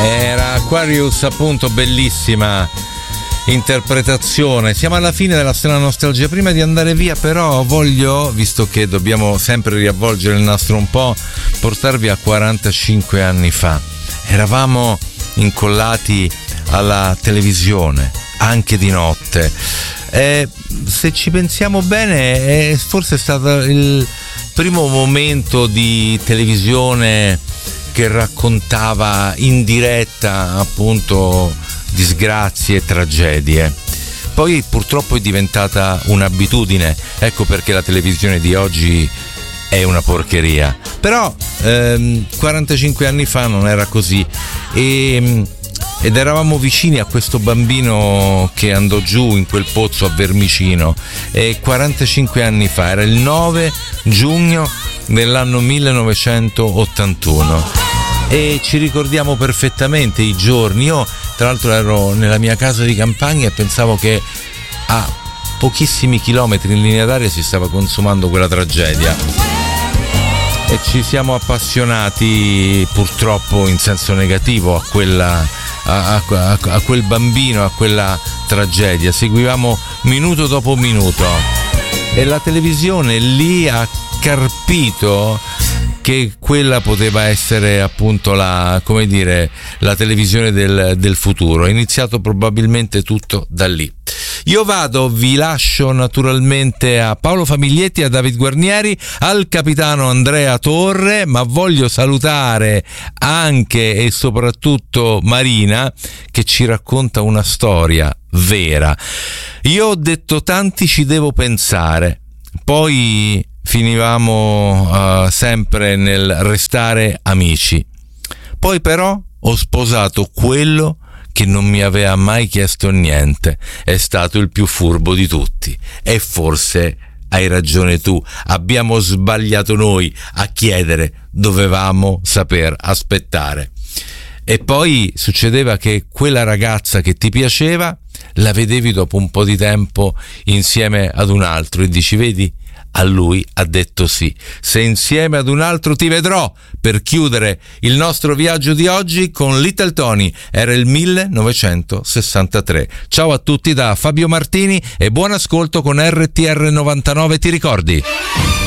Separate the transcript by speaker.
Speaker 1: Era Aquarius, appunto, bellissima interpretazione. Siamo alla fine della strana nostalgia. Prima di andare via, però, voglio, visto che dobbiamo sempre riavvolgere il nastro un po', portarvi a 45 anni fa. Eravamo incollati alla televisione, anche di notte. Se ci pensiamo bene, forse è stato il primo momento di televisione che raccontava in diretta, appunto, disgrazie e tragedie. Poi purtroppo è diventata un'abitudine, ecco perché la televisione di oggi è una porcheria. Però 45 anni fa non era così, ed eravamo vicini a questo bambino che andò giù in quel pozzo a Vermicino, e 45 anni fa, era il 9 giugno dell'anno 1981, e ci ricordiamo perfettamente i giorni. Io tra l'altro ero nella mia casa di campagna e pensavo che a pochissimi chilometri in linea d'aria si stava consumando quella tragedia, e ci siamo appassionati purtroppo in senso negativo a quel bambino, a quella tragedia. Seguivamo minuto dopo minuto, e la televisione lì ha carpito che quella poteva essere appunto la televisione del futuro. È iniziato probabilmente tutto da lì. Io vado, vi lascio naturalmente a Paolo Famiglietti, a David Guarnieri, al capitano Andrea Torre, ma voglio salutare anche e soprattutto Marina, che ci racconta una storia vera. Io ho detto tanti ci devo pensare, poi finivamo sempre nel restare amici. Poi però ho sposato quello che non mi aveva mai chiesto niente. È stato il più furbo di tutti. E forse hai ragione tu, abbiamo sbagliato noi a chiedere, dovevamo saper aspettare. E poi succedeva che quella ragazza che ti piaceva la vedevi dopo un po' di tempo insieme ad un altro e dici: vedi, a lui ha detto sì, se insieme ad un altro ti vedrò. Per chiudere il nostro viaggio di oggi con Little Tony, era il 1963. Ciao a tutti da Fabio Martini e buon ascolto con RTR 99, ti ricordi?